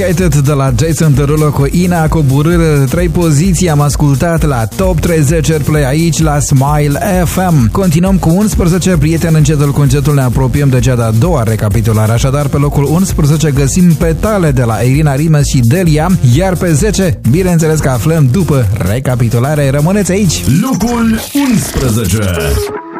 De la Jason Derulo cu Ina, coborâre de 3 poziții, am ascultat la Top 30 Airplay aici la Smile FM. Continuăm cu 11, prieteni, încetul cu încetul ne apropiem de cea de-a doua recapitulare. Așadar, pe locul 11 găsim Petale de la Irina Rimes și Delia, iar pe 10, bineînțeles că aflăm după recapitulare. Rămâneți aici! Locul 11.